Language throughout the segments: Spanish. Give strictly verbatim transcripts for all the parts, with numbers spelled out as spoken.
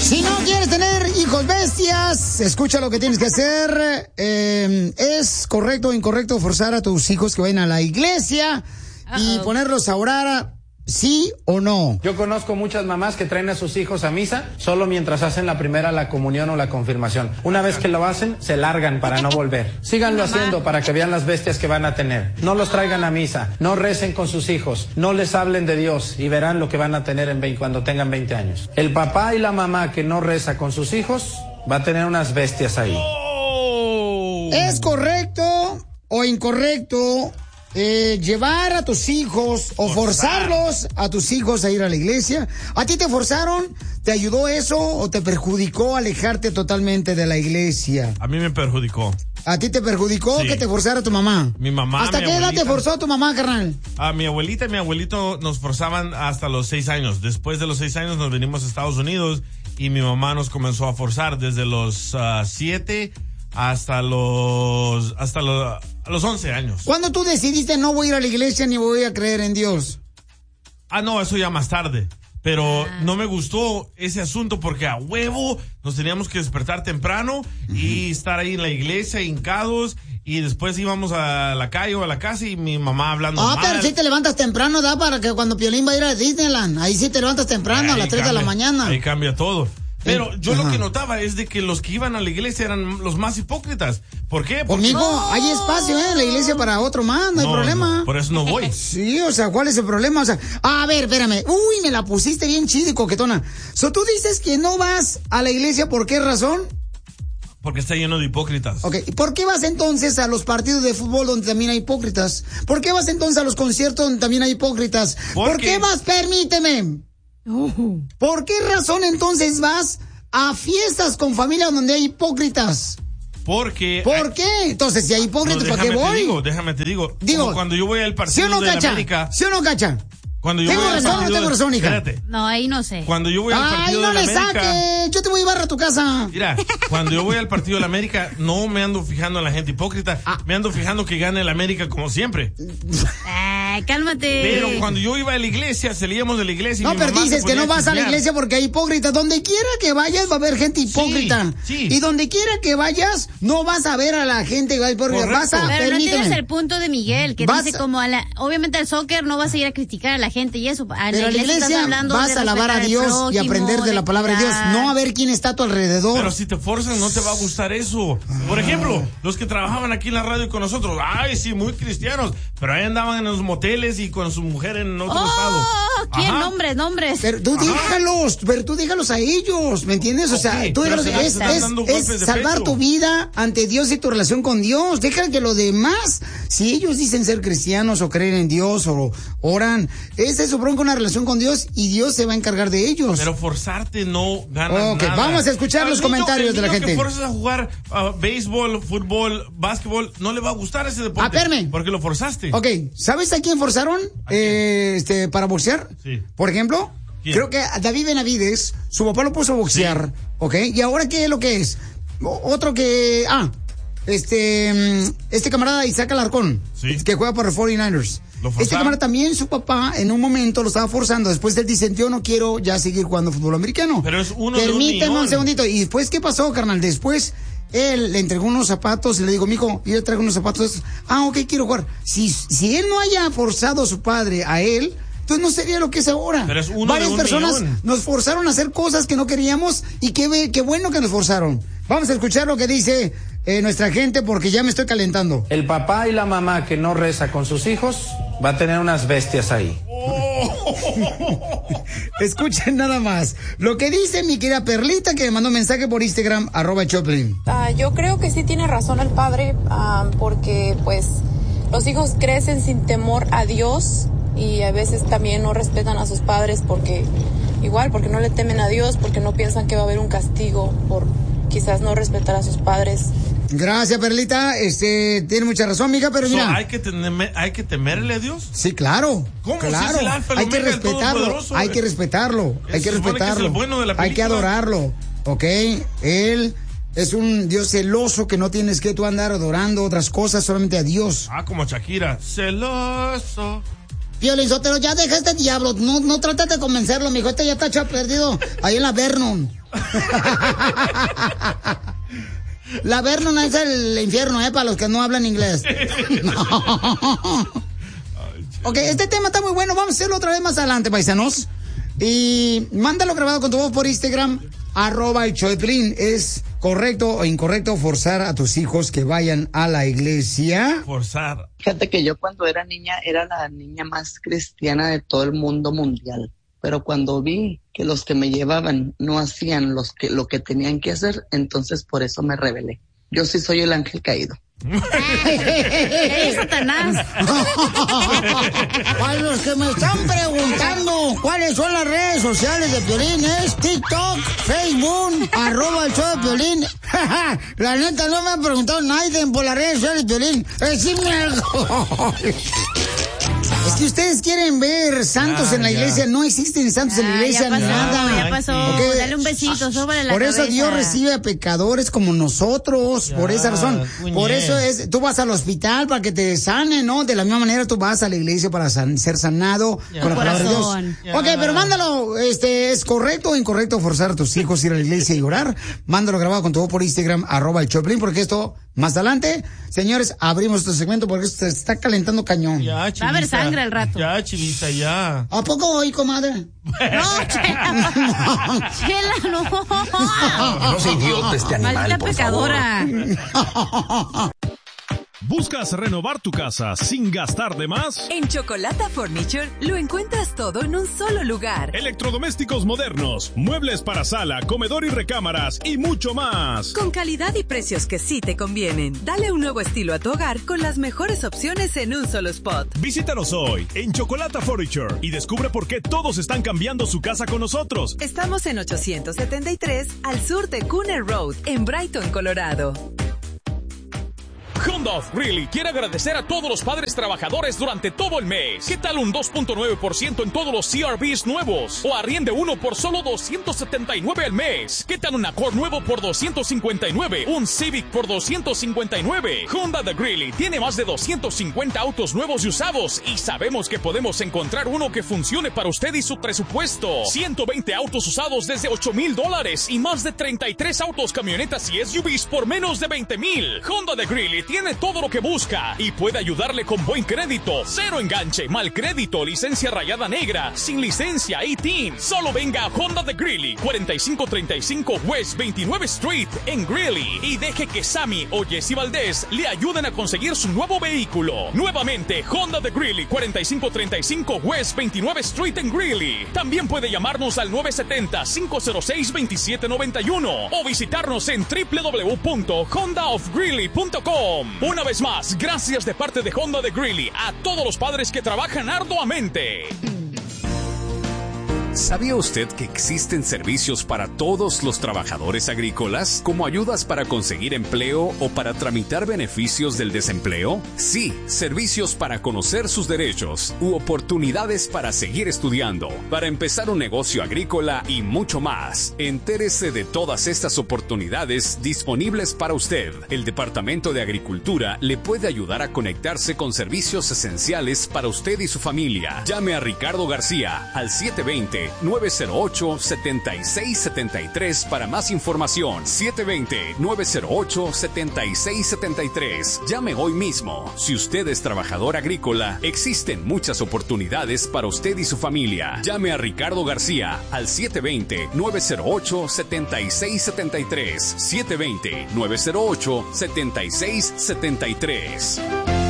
Si no quieres tener hijos bestias, escucha lo que tienes que hacer. Eh, ¿Es correcto o incorrecto forzar a tus hijos que vayan a la iglesia Uh-oh. y ponerlos a orar? ¿Sí o no? Yo conozco muchas mamás que traen a sus hijos a misa solo mientras hacen la primera, la comunión o la confirmación. Una vez que lo hacen, se largan para no volver. Síganlo haciendo para que vean las bestias que van a tener. No los traigan a misa, no recen con sus hijos, no les hablen de Dios y verán lo que van a tener en veinte, cuando tengan veinte años. El papá y la mamá que no reza con sus hijos va a tener unas bestias ahí. ¿Es correcto o incorrecto Eh, llevar a tus hijos o Forzar. forzarlos a tus hijos a ir a la iglesia? ¿A ti te forzaron? ¿Te ayudó eso o te perjudicó alejarte totalmente de la iglesia? A mí me perjudicó. ¿A ti te perjudicó Sí. que te forzara tu mamá? Mi mamá, ¿Hasta mi qué edad abuelita. te forzó tu mamá, carnal? A mi abuelita y mi abuelito nos forzaban hasta los seis años. Después de los seis años nos venimos a Estados Unidos y mi mamá nos comenzó a forzar desde los uh, siete hasta los hasta los, a los once años. ¿Cuándo tú decidiste no voy a ir a la iglesia ni voy a creer en Dios? Ah, no, eso ya más tarde. Pero ah. no me gustó ese asunto porque a huevo nos teníamos que despertar temprano uh-huh. y estar ahí en la iglesia hincados y después íbamos a la calle o a la casa y mi mamá hablando Ah, mal. pero sí te levantas temprano, da, para que cuando Piolín va a ir a Disneyland, ahí sí te levantas temprano, Ahí a las tres cambia, de la mañana. Ahí cambia todo. Pero yo Ajá. lo que notaba es de que los que iban a la iglesia eran los más hipócritas. ¿Por qué? Porque Conmigo no. hay espacio, ¿eh? En la iglesia para otro más, no hay No, problema. no, por eso no voy. Sí, o sea, ¿cuál es el problema? O sea, a ver, espérame. Uy, me la pusiste bien chida y coquetona. So, tú dices que no vas a la iglesia, ¿por qué razón? Porque está lleno de hipócritas. Ok, ¿y por qué vas entonces a los partidos de fútbol donde también hay hipócritas? ¿Por qué vas entonces a los conciertos donde también hay hipócritas? ¿Por, ¿Por qué? qué vas? Permíteme. Uh. ¿Por qué razón entonces vas a fiestas con familia donde hay hipócritas? Porque... ¿Por qué? Entonces, si hay hipócritas, no, ¿para qué voy? Te digo, déjame te digo. Digo, como cuando yo voy al partido ¿sí o no, de Cacha? América... ¿Sí o no, Cacha? Cuando yo ¿Tengo voy al razón o no partido tengo razón, hija? Espérate. No, ahí no sé. Cuando yo voy al Ay, partido no de la le América... saque. Yo te voy a llevar a tu casa. Mira, cuando yo voy al partido de la América, no me ando fijando en la gente hipócrita. Ah. Me ando fijando que gane el América como siempre. Ay, cálmate. Pero cuando yo iba a la iglesia, salíamos de la iglesia y No, mi pero mamá dices se que ponía no vas a la chismear. iglesia porque hay hipócritas. Donde quiera que vayas va a haber gente hipócrita. Sí, sí. Y donde quiera que vayas, no vas a ver a la gente hipócrita. Vas a, Pero no permíteme. tienes el punto de Miguel, que Vas dice a- como a la... Obviamente al soccer no vas a ir a criticar a la gente y eso. A Pero a la iglesia estás vas de a alabar a respetar al Dios y prójimo, aprender de la palabra de Dios. cuidar. No a ver quién está a tu alrededor. Pero si te forzan, no te va a gustar eso. Por ejemplo, los que trabajaban aquí en la radio con nosotros, ay, sí, muy cristianos, pero ahí andaban en los moteles y con su mujer en otro Oh, estado. ¿quién? Ajá. Nombres, nombres. Pero tú Ajá. déjalos, pero tú déjalos a ellos, ¿me entiendes? O sea, Ok, tú pero déjalos, se le es, están es- dando es golpes de salvar pecho. tu vida ante Dios y tu relación con Dios. Deja que lo demás, si ellos dicen ser cristianos o creer en Dios o oran, esa es su bronca, una relación con Dios y Dios se va a encargar de ellos. Pero forzarte no gana Ok, nada. vamos a escuchar Al los niño- comentarios el de la niño gente. que forzas a jugar uh, béisbol, fútbol, básquetbol, no le va a gustar ese deporte. Ah, espérame. Porque lo forzaste. Ok, ¿sabes a quién forzaron ¿A quién? eh, este, para boxear? Sí. Por ejemplo, ¿Quién? creo que a David Benavides, su papá lo puso a boxear, ¿ok? ¿Y ahora qué es lo que es? O- Otro que, ah, este, mm, este camarada Isaac Alarcón, Sí. que juega por los cuarenta y nueve ers. Lo Este forzaron. camarada también, su papá, en un momento lo estaba forzando. Después él dice, yo no quiero ya seguir jugando fútbol americano. Pero es uno de un Permíteme un millón. segundito. ¿Y después qué pasó, carnal? Después él le entregó unos zapatos y le dijo, mijo, yo le traigo unos zapatos. Ah, ok, quiero jugar. Si, si él no haya forzado a su padre, a él, entonces no sería lo que es ahora. Pero es uno Varias de un personas millón. nos forzaron a hacer cosas que no queríamos y qué, ve- qué bueno que nos forzaron. Vamos a escuchar lo que dice eh, nuestra gente porque ya me estoy calentando. El papá y la mamá que no reza con sus hijos va a tener unas bestias ahí. Escuchen nada más lo que dice mi querida Perlita, que me mandó un mensaje por Instagram, arroba Choplin. Ah, yo creo que sí tiene razón el padre, ah, porque pues los hijos crecen sin temor a Dios y a veces también no respetan a sus padres porque igual, porque no le temen a Dios, porque no piensan que va a haber un castigo por quizás no respetar a sus padres. Gracias, Perlita. Este, tiene mucha razón, mija, pero So, mira. ¿hay, que temer, ¿Hay que temerle a Dios? Sí, claro. ¿Cómo? Si Claro. es el alfa y el hay que omega, el respetarlo. todopoderoso, Hay eh. que respetarlo. Hay que Se supone que es respetarlo. el bueno de la hay que película. adorarlo. ¿Ok? Él es un Dios celoso que no tienes que tú andar adorando otras cosas, solamente a Dios. Ah, como Shakira. Celoso. Piolín Sotelo, ya deja este diablo. No, no trates de convencerlo, mijo. Este ya está echado perdido ahí en la Vernon. La Vernon es el infierno, ¿eh? Para los que no hablan inglés. Ok, este tema está muy bueno. Vamos a hacerlo otra vez más adelante, paisanos. Y mándalo grabado con tu voz por Instagram, arroba el show de Piolín. ¿Es correcto o incorrecto forzar a tus hijos que vayan a la iglesia? Forzar. Fíjate que yo cuando era niña era la niña más cristiana de todo el mundo mundial. Pero cuando vi que los que me llevaban no hacían los que, lo que tenían que hacer, entonces por eso me rebelé. Yo sí soy el ángel caído. ¡Eres Satanás! Para los que me están preguntando cuáles son las redes sociales de Piolín, es TikTok, Facebook, arroba el show de Piolín. La neta no me ha preguntado nadie por las redes sociales de Piolín. Decime algo. Es que ustedes quieren ver santos ah, en la iglesia. Ya. No existen santos ah, en la iglesia, ya pasó, nada. Ya pasó. Okay. Dale un besito sobre la Por cabeza. eso Dios recibe a pecadores como nosotros. Ya, por esa razón. Muñe. Por eso es, tú vas al hospital para que te sanen, ¿no? De la misma manera tú vas a la iglesia para san, ser sanado ya. Con la palabra de Dios. Ya. Ok, pero mándalo. Este, ¿es correcto o incorrecto forzar a tus hijos a ir a la iglesia y orar? Mándalo grabado con tu voz por Instagram, arroba el Choplin, porque esto, más adelante, señores, abrimos este segmento porque esto se está calentando cañón. Ya, va a haber sangre al rato. Ya, Chivita, ya. ¿A poco hoy, comadre? No, Chela. Chela, no. No sea idiota este animal, maldita por pecadora. Favor. ¿Buscas renovar tu casa sin gastar de más? En Chocolata Furniture lo encuentras todo en un solo lugar. Electrodomésticos modernos, muebles para sala, comedor y recámaras y mucho más. Con calidad y precios que sí te convienen. Dale un nuevo estilo a tu hogar con las mejores opciones en un solo spot. Visítanos hoy en Chocolata Furniture y descubre por qué todos están cambiando su casa con nosotros. Estamos en ochocientos setenta y tres al sur de Cooner Road, en Brighton, Colorado. Honda of Greeley quiere agradecer a todos los padres trabajadores durante todo el mes. ¿Qué tal un dos punto nueve por ciento en todos los C R Vs nuevos? O arriende uno por solo doscientos setenta y nueve al mes. ¿Qué tal un Accord nuevo por doscientos cincuenta y nueve? Un Civic por doscientos cincuenta y nueve. Honda de Greeley tiene más de doscientos cincuenta autos nuevos y usados y sabemos que podemos encontrar uno que funcione para usted y su presupuesto. ciento veinte autos usados desde ocho mil dólares y más de treinta y tres autos, camionetas y S U Vs por menos de veinte mil. Honda de Greeley tiene todo lo que busca y puede ayudarle con buen crédito, cero enganche, mal crédito, licencia rayada negra, sin licencia y T I N. Solo venga a Honda de Greeley, cuarenta y cinco treinta y cinco West veintinueve Street en Greeley y deje que Sammy o Jesse Valdez le ayuden a conseguir su nuevo vehículo. Nuevamente, Honda de Greeley, cuarenta y cinco treinta y cinco West veintinueve Street en Greeley. También puede llamarnos al nueve siete cero, cinco cero seis, dos siete nueve uno o visitarnos en w w w punto honda of greeley punto com. Una vez más, gracias de parte de Honda de Greeley a todos los padres que trabajan arduamente. ¿Sabía usted que existen servicios para todos los trabajadores agrícolas? ¿Como ayudas para conseguir empleo o para tramitar beneficios del desempleo? Sí, servicios para conocer sus derechos u oportunidades para seguir estudiando, para empezar un negocio agrícola y mucho más. Entérese de todas estas oportunidades disponibles para usted. El Departamento de Agricultura le puede ayudar a conectarse con servicios esenciales para usted y su familia. Llame a Ricardo García al siete dos cero, nueve cero ocho, siete seis siete tres para más información. siete dos cero, nueve cero ocho, siete seis siete tres. Llame hoy mismo. Si usted es trabajador agrícola, existen muchas oportunidades para usted y su familia. Llame a Ricardo García al siete dos cero, nueve cero ocho, siete seis siete tres. siete dos cero, nueve cero ocho, siete seis siete tres.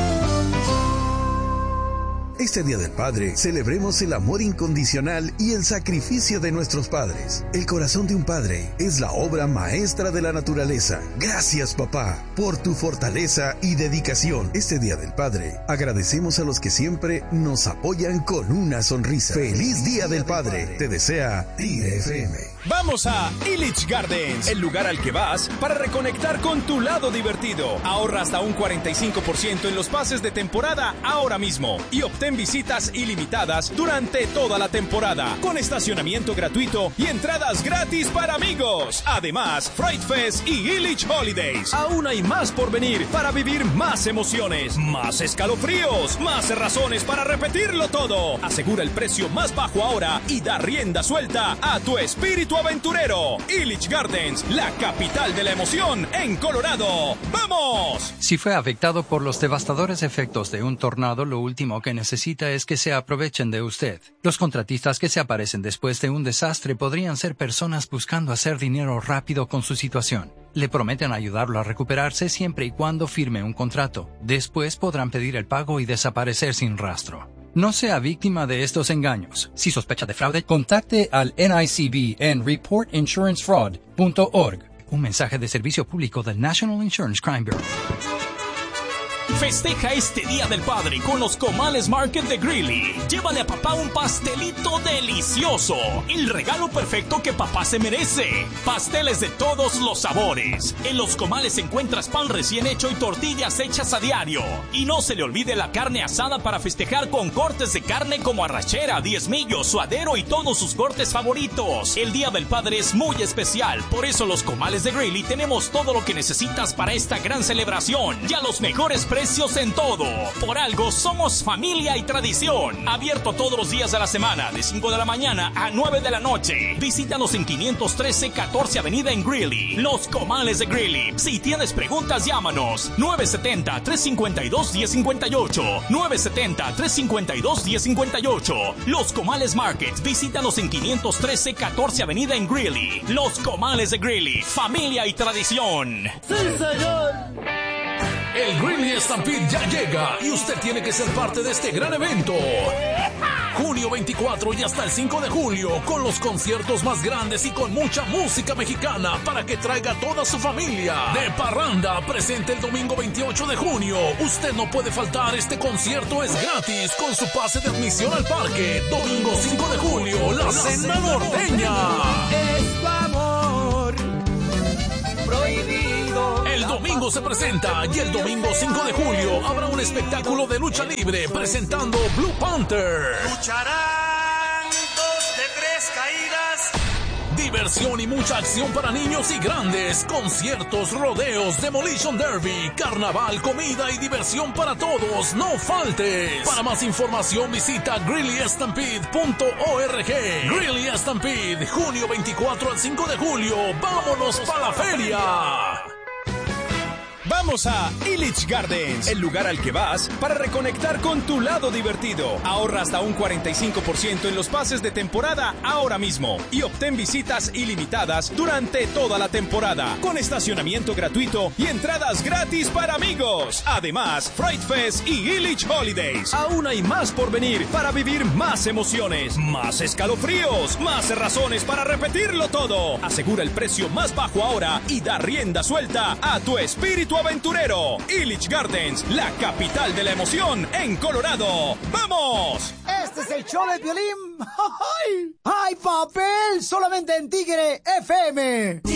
Este Día del Padre, celebremos el amor incondicional y el sacrificio de nuestros padres. El corazón de un padre es la obra maestra de la naturaleza. Gracias, papá, por tu fortaleza y dedicación. Este Día del Padre, agradecemos a los que siempre nos apoyan con una sonrisa. ¡Feliz Día del Padre! Te desea Tigre F M. Vamos a Illich Gardens, el lugar al que vas para reconectar con tu lado divertido. Ahorra hasta un cuarenta y cinco por ciento en los pases de temporada ahora mismo y obtén visitas ilimitadas durante toda la temporada, con estacionamiento gratuito y entradas gratis para amigos. Además, Fright Fest y Illich Holidays. Aún hay más por venir para vivir más emociones, más escalofríos, más razones para repetirlo todo. Asegura el precio más bajo ahora y da rienda suelta a tu espíritu aventurero. Illich Gardens, la capital de la emoción en Colorado. ¡Vamos! Si fue afectado por los devastadores efectos de un tornado, lo último que necesita es que se aprovechen de usted. Los contratistas que se aparecen después de un desastre podrían ser personas buscando hacer dinero rápido con su situación. Le prometen ayudarlo a recuperarse siempre y cuando firme un contrato. Después podrán pedir el pago y desaparecer sin rastro. No sea víctima de estos engaños. Si sospecha de fraude, contacte al N I C B en report insurance fraud punto org. Un mensaje de servicio público del National Insurance Crime Bureau. Festeja este Día del Padre con los Comales Market de Greeley. Llévale a papá un pastelito delicioso, el regalo perfecto que papá se merece. Pasteles de todos los sabores. En los Comales encuentras pan recién hecho y tortillas hechas a diario. Y no se le olvide la carne asada para festejar con cortes de carne como arrachera, diezmillo, suadero y todos sus cortes favoritos. El Día del Padre es muy especial, por eso los Comales de Greeley tenemos todo lo que necesitas para esta gran celebración y a los mejores precios en todo. Por algo somos familia y tradición. Abierto todos los días de la semana, de cinco de la mañana a nueve de la noche. Visítanos en quinientos trece catorce Avenida en Greeley. Los Comales de Greeley. Si tienes preguntas, llámanos. nueve siete cero, tres cinco dos, uno cero cinco ocho. nueve siete cero, tres cinco dos, uno cero cinco ocho. Los Comales Market. Visítanos en quinientos trece catorce Avenida en Greeley. Los Comales de Greeley. Familia y tradición. ¡Sí, señor! El Greeley Stampede ya llega y usted tiene que ser parte de este gran evento. Junio veinticuatro y hasta el cinco de julio, con los conciertos más grandes y con mucha música mexicana para que traiga a toda su familia. De Parranda, presente el domingo veintiocho de junio. Usted no puede faltar, este concierto es gratis con su pase de admisión al parque. Domingo cinco de julio, la Cena Norteña. Es tu amor prohibido. El domingo se presenta y el domingo cinco de julio habrá un espectáculo de lucha libre presentando Blue Panther. Lucharán dos de tres caídas. Diversión y mucha acción para niños y grandes. Conciertos, rodeos, Demolition Derby, carnaval, comida y diversión para todos. No faltes. Para más información visita greeley stampede punto org. Greeley Stampede, junio veinticuatro al cinco de julio. ¡Vámonos para la feria! Vamos a Illich Gardens, el lugar al que vas para reconectar con tu lado divertido. Ahorra hasta un cuarenta y cinco por ciento en los pases de temporada ahora mismo y obtén visitas ilimitadas durante toda la temporada, con estacionamiento gratuito y entradas gratis para amigos. Además, Fright Fest y Illich Holidays. Aún hay más por venir para vivir más emociones, más escalofríos, más razones para repetirlo todo. Asegura el precio más bajo ahora y da rienda suelta a tu espíritu aventurero. Illich Gardens, la capital de la emoción en Colorado. ¡Vamos! Este es el show de Piolín. ¡Ay, papel! Solamente en Tigre F M.